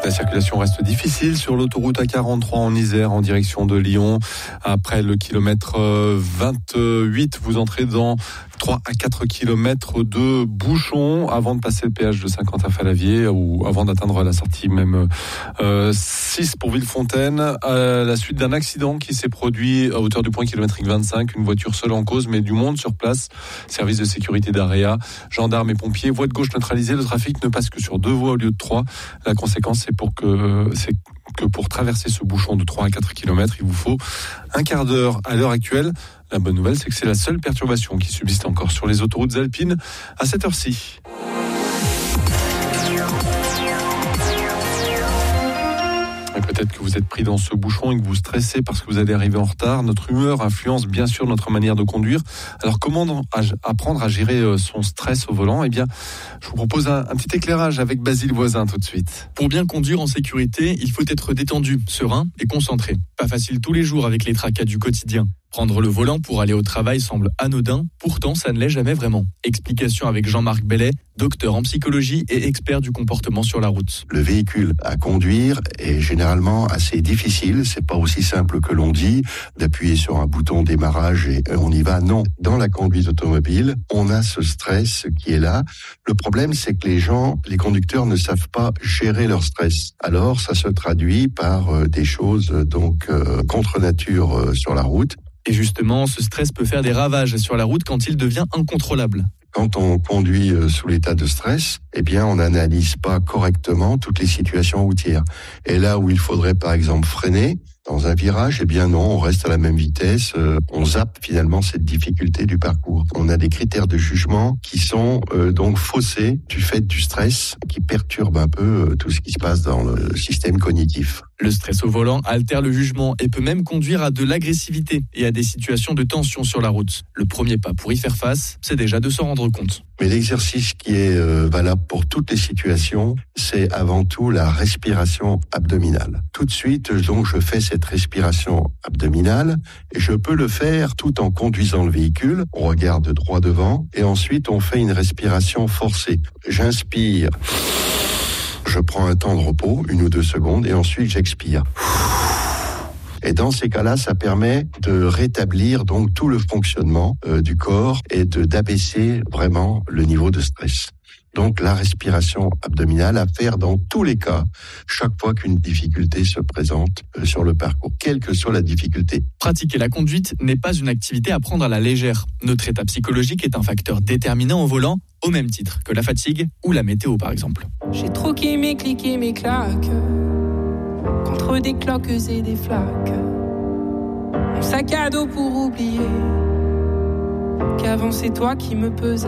La circulation reste difficile sur l'autoroute A43 en Isère en direction de Lyon. Après le kilomètre 28, vous entrez dans 3 à 4 kilomètres de bouchons avant de passer le péage de Saint-Quentin-Fallavier ou avant d'atteindre la sortie même 6 pour Villefontaine à la suite d'un accident qui s'est produit à hauteur du point kilométrique 25. Une voiture seule en cause, mais du monde sur place. Service de sécurité d'AREA, gendarmes et pompiers. Voie de gauche neutralisée, le trafic ne passe que sur 2 voies au lieu de 3. La conséquence, c'est que pour traverser ce bouchon de 3 à 4 km, il vous faut un quart d'heure à l'heure actuelle. La bonne nouvelle, c'est que c'est la seule perturbation qui subsiste encore sur les autoroutes alpines à cette heure-ci. Et peut-être que vous êtes pris dans ce bouchon et que vous stressez parce que vous allez arriver en retard. Notre humeur influence bien sûr notre manière de conduire. Alors comment apprendre à gérer son stress au volant ? Eh bien, je vous propose un petit éclairage avec Basile Voisin tout de suite. Pour bien conduire en sécurité, il faut être détendu, serein et concentré. Pas facile tous les jours avec les tracas du quotidien. Prendre le volant pour aller au travail semble anodin, pourtant ça ne l'est jamais vraiment. Explication avec Jean-Marc Bellet, docteur en psychologie et expert du comportement sur la route. Le véhicule à conduire est généralement assez difficile, c'est pas aussi simple que l'on dit, d'appuyer sur un bouton démarrage et on y va. Non, dans la conduite automobile, on a ce stress qui est là. Le problème, c'est que les conducteurs ne savent pas gérer leur stress. Alors ça se traduit par des choses contre nature sur la route. Et justement, ce stress peut faire des ravages sur la route quand il devient incontrôlable. Quand on conduit sous l'état de stress, eh bien, on n'analyse pas correctement toutes les situations routières. Et là où il faudrait, par exemple, freiner dans un virage, eh bien non, on reste à la même vitesse. On zappe finalement cette difficulté du parcours. On a des critères de jugement qui sont donc faussés du fait du stress qui perturbe un peu tout ce qui se passe dans le système cognitif. Le stress au volant altère le jugement et peut même conduire à de l'agressivité et à des situations de tension sur la route. Le premier pas pour y faire face, c'est déjà de s'en rendre compte. Mais l'exercice qui est valable pour toutes les situations, c'est avant tout la respiration abdominale. Tout de suite, donc, je fais cette respiration abdominale et je peux le faire tout en conduisant le véhicule. On regarde droit devant et ensuite on fait une respiration forcée. J'inspire. Je prends un temps de repos, 1 ou 2 secondes, et ensuite j'expire. Et dans ces cas-là, ça permet de rétablir donc tout le fonctionnement du corps et d'abaisser vraiment le niveau de stress. Donc la respiration abdominale à faire dans tous les cas, chaque fois qu'une difficulté se présente sur le parcours, quelle que soit la difficulté. Pratiquer la conduite n'est pas une activité à prendre à la légère. Notre état psychologique est un facteur déterminant au volant, au même titre que la fatigue ou la météo par exemple. J'ai troqué mes clics et mes claques contre des cloques et des flaques. Mon sac à dos pour oublier qu'avant c'est toi qui me pesais.